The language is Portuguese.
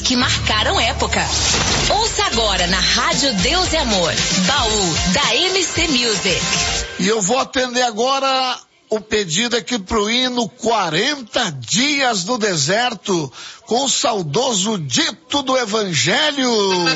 que marcaram época. Ouça agora na Rádio Deus e Amor, Baú da MC Music. E eu vou atender agora o pedido aqui pro hino 40 Dias no Deserto, com o saudoso Dito do Evangelho.